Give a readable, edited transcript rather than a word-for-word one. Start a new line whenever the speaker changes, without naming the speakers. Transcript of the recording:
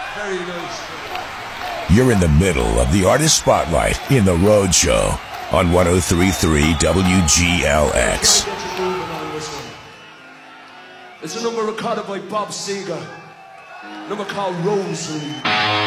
Very nice.
You're in the middle of the artist spotlight in the Road Show on 103.3 WGLX.
It's a number recorded by Bob Seger. A number called Rosary.